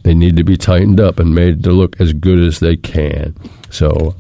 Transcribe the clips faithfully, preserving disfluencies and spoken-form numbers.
They need to be tightened up and made to look as good as they can. So,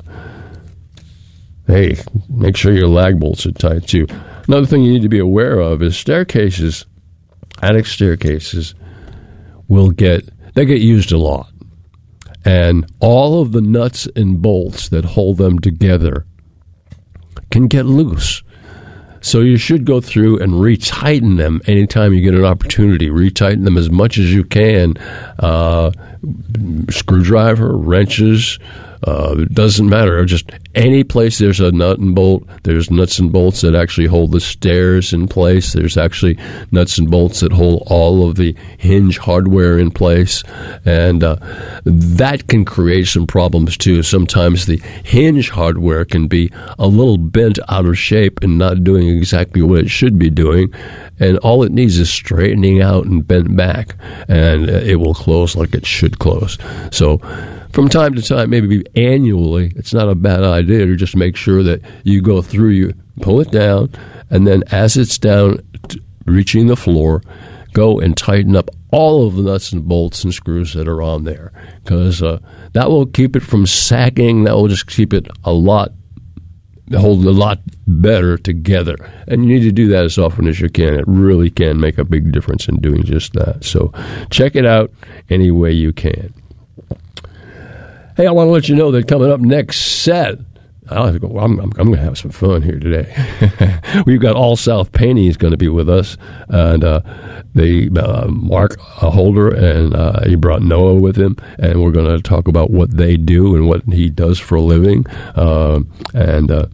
hey, make sure your lag bolts are tight too. Another thing you need to be aware of is staircases, attic staircases, will get, they get used a lot. And all of the nuts and bolts that hold them together can get loose. So you should go through and retighten them anytime you get an opportunity. Retighten them as much as you can. Uh, screwdriver, wrenches, uh, it doesn't matter. Just any place there's a nut and bolt, there's nuts and bolts that actually hold the stairs in place. There's actually nuts and bolts that hold all of the hinge hardware in place. And uh, that can create some problems too. Sometimes the hinge hardware can be a little bent out of shape and not doing exactly what it should be doing. And all it needs is straightening out and bent back, and it will close like it should close. So from time to time, maybe annually, it's not a bad idea to just make sure that you go through, you pull it down, and then as it's down, reaching the floor, go and tighten up all of the nuts and bolts and screws that are on there, because uh, that will keep it from sagging. That will just keep it a lot hold a lot better together. And you need to do that as often as you can. It really can make a big difference in doing just that. So check it out any way you can. Hey, I want to let you know that coming up next set, I'm, I'm, I'm going to have some fun here today. We've got All South Painting is going to be with us, and uh, they uh, Mark Holder, and uh, he brought Noah with him, and we're going to talk about what they do and what he does for a living. Uh, and uh,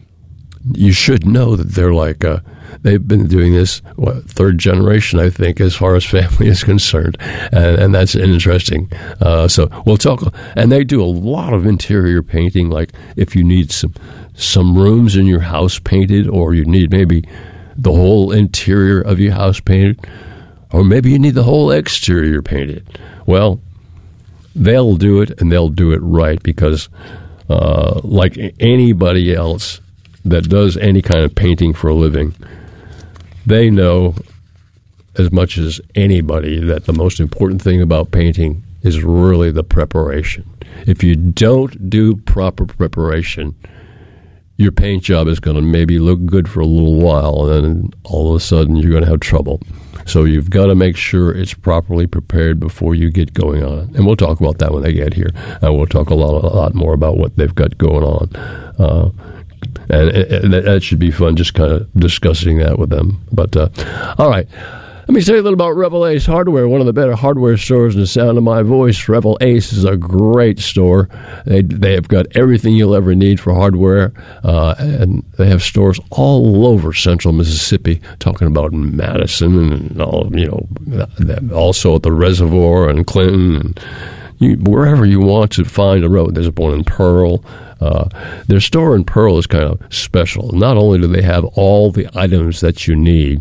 you should know that they're like uh, they've been doing this what, third generation, I think, as far as family is concerned, and, and that's interesting. Uh, so we'll talk, and they do a lot of interior painting. Like if you need some some rooms in your house painted, or you need maybe the whole interior of your house painted, or maybe you need the whole exterior painted. Well, they'll do it, and they'll do it right, because uh, like anybody else that does any kind of painting for a living, they know as much as anybody that the most important thing about painting is really the preparation. If you don't do proper preparation, your paint job is going to maybe look good for a little while, and then all of a sudden you're going to have trouble. So you've got to make sure it's properly prepared before you get going on it. And we'll talk about that when they get here. And we'll talk a lot, a lot more about what they've got going on. Uh, And, and that should be fun, just kind of discussing that with them. But, uh, all right. Let me tell you a little about Revel Ace Hardware, one of the better hardware stores in the sound of my voice. Revel Ace is a great store. They they have got everything you'll ever need for hardware, uh, and they have stores all over central Mississippi, talking about Madison and all, you know, also at the Reservoir and Clinton, and you, wherever you want to find a road. There's one in Pearl. Uh, their store in Pearl is kind of special. Not only do they have all the items that you need,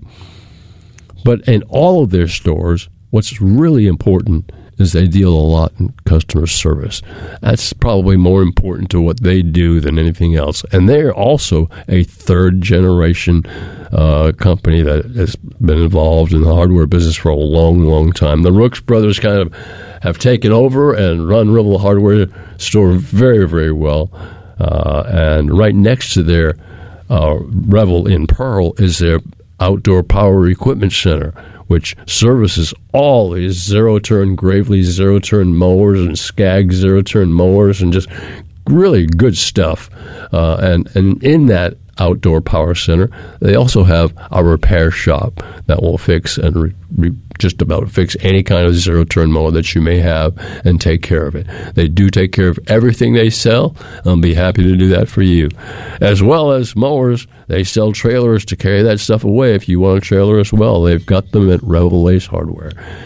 but in all of their stores, what's really important is they deal a lot in customer service. That's probably more important to what they do than anything else. And they're also a third-generation uh, company that has been involved in the hardware business for a long, long time. The Rooks brothers kind of have taken over and run Revel Hardware store very, very well. Uh, and right next to their uh, Revel in Pearl is their Outdoor Power Equipment Center, which services all these zero-turn Gravely zero-turn mowers and Skag zero-turn mowers and just really good stuff. Uh, and, and in that Outdoor Power Center, they also have a repair shop that will fix and re- re- just about fix any kind of zero-turn mower that you may have and take care of it. They do take care of everything they sell. I'll be happy to do that for you. As well as mowers, they sell trailers to carry that stuff away if you want a trailer as well. They've got them at Revel Ace Hardware.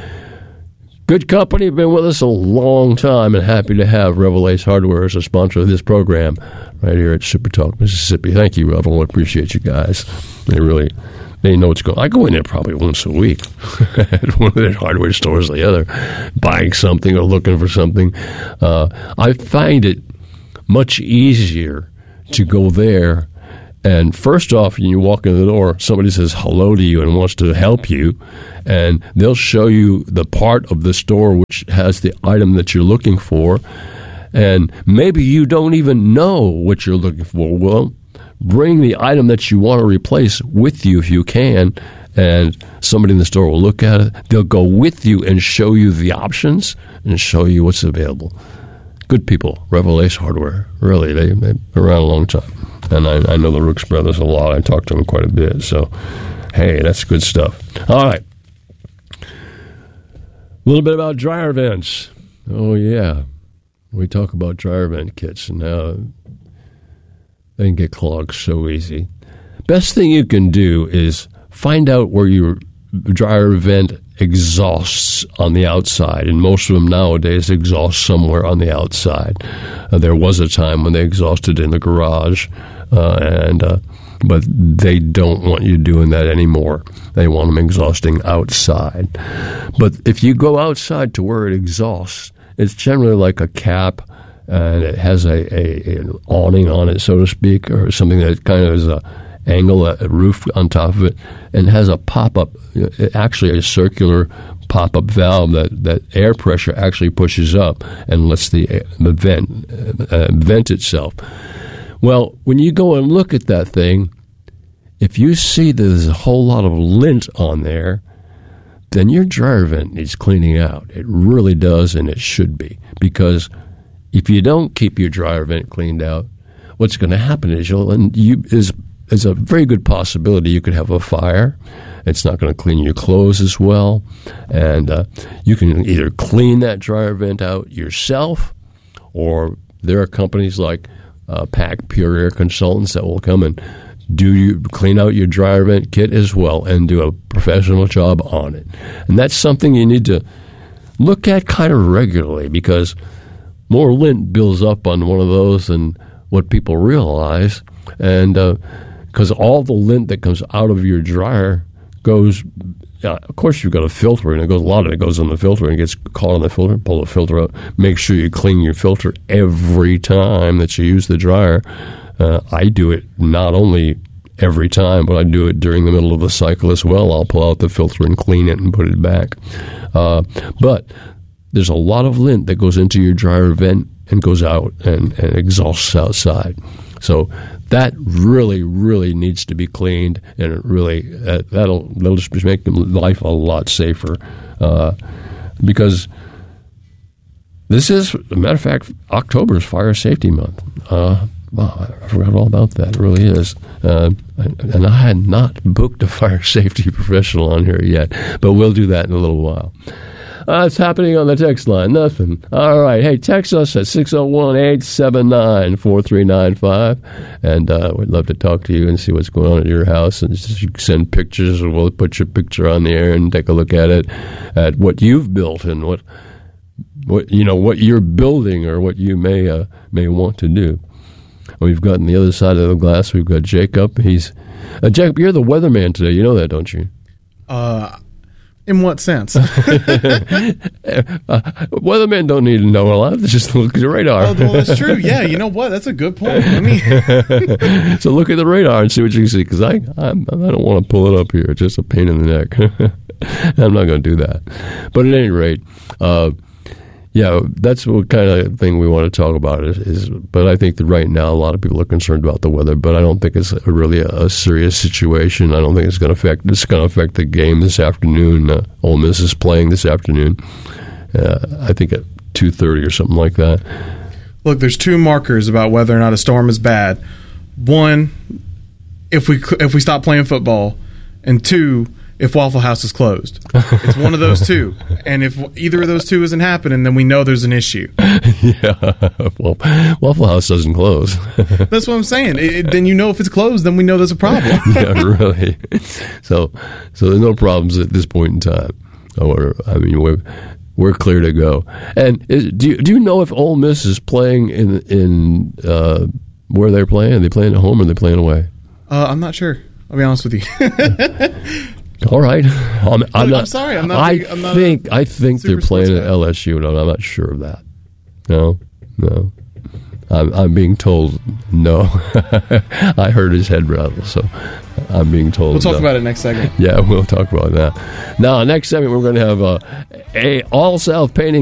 Good company, been with us a long time, and happy to have Revel Ace Hardware as a sponsor of this program right here at Super Talk Mississippi. Thank you, Revel. I appreciate you guys. They really, they know what's going on. I go in there probably once a week at one of their hardware stores or the other, buying something or looking for something. Uh, I find it much easier to go there And first off, when you walk in the door, somebody says hello to you and wants to help you, and they'll show you the part of the store which has the item that you're looking for, and maybe you don't even know what you're looking for. Well, bring the item that you want to replace with you if you can, and somebody in the store will look at it. They'll go with you and show you the options and show you what's available. Good people, Revelation Hardware. Really, they, they've been around a long time. And I, I know the Rooks brothers a lot. I talk to them quite a bit. So, hey, that's good stuff. All right. A little bit about dryer vents. Oh, yeah. We talk about dryer vent kits, and now they can get clogged so easy. Best thing you can do is find out where your dryer vent exhausts on the outside, and most of them nowadays exhaust somewhere on the outside. Uh, there was a time when they exhausted in the garage, uh, and uh, but they don't want you doing that anymore. They want them exhausting outside. But if you go outside to where it exhausts, it's generally like a cap, and it has a, a an awning on it, so to speak, or something that kind of is a angle, a roof on top of it, and has a pop-up, actually a circular pop-up valve that, that air pressure actually pushes up and lets the, the vent uh, vent itself. Well, when you go and look at that thing, if you see there's a whole lot of lint on there, then your dryer vent needs cleaning out. It really does, and it should be, because if you don't keep your dryer vent cleaned out, what's going to happen is you'll and you is there's a very good possibility you could have a fire. It's not going to clean your clothes as well. And uh, you can either clean that dryer vent out yourself, or there are companies like uh, Pack Pure Air Consultants that will come and do you clean out your dryer vent kit as well and do a professional job on it. And that's something you need to look at kind of regularly, because more lint builds up on one of those than what people realize. And uh, because all the lint that comes out of your dryer goes, uh, of course you've got a filter, and it goes, a lot of it goes in the filter and gets caught on the filter. Pull the filter out. Make sure you clean your filter every time that you use the dryer. Uh, I do it not only every time, but I do it during the middle of the cycle as well. I'll pull out the filter and clean it and put it back. Uh, but there's a lot of lint that goes into your dryer vent and goes out and, and exhausts outside. So that really, really needs to be cleaned, and it really uh, that'll that'll just make life a lot safer. Uh, because this is, as a matter of fact, October is Fire Safety Month. Uh, wow, I forgot all about that. It really is. Uh, and I had not booked a fire safety professional on here yet, but we'll do that in a little while. Uh, it's happening on the text line. Nothing. All right. Hey, text us at six oh one, eight seven nine, four three nine five. And uh, we'd love to talk to you and see what's going on at your house. And just you send pictures, and we'll put your picture on the air and take a look at it, at what you've built and what, what you know, what you're building or what you may uh, may want to do. We've got on the other side of the glass, we've got Jacob. He's uh, Jacob, you're the weatherman today. You know that, don't you? Uh In what sense? uh, weathermen don't need to know a lot. They just look at the radar. Oh, well, that's true. Yeah, you know what? That's a good point. I mean, so look at the radar and see what you can see, because I I'm, I don't want to pull it up here. It's just a pain in the neck. I'm not going to do that. But at any rate, uh, yeah, that's what kind of thing we want to talk about. Is, is but I think that right now a lot of people are concerned about the weather. But I don't think it's a really a, a serious situation. I don't think it's going to affect. It's going to affect the game this afternoon. Uh, Ole Miss is playing this afternoon. Uh, I think at two thirty or something like that. Look, there's two markers about whether or not a storm is bad. One, if we if we stop playing football, and two, if Waffle House is closed. It's one of those two. And if either of those two isn't happening, then we know there's an issue. Yeah. Well, Waffle House doesn't close. That's what I'm saying. It, it, then you know if it's closed, then we know there's a problem. Yeah, really. So so there's no problems at this point in time. Or, I mean, we're, we're clear to go. And is, do, you, do you know if Ole Miss is playing in, in uh, where they're playing? Are they playing at home or are they playing away? Uh, I'm not sure. I'll be honest with you. All right, I'm, I'm not. I'm sorry. I'm not. I I'm not think I think they're playing at L S U, and I'm not sure of that. No, no. I'm, I'm being told no. I heard his head rattle, so I'm being told We'll talk no. about it next segment. Yeah, we'll talk about that. Now, next segment, we're going to have uh, a All South Painting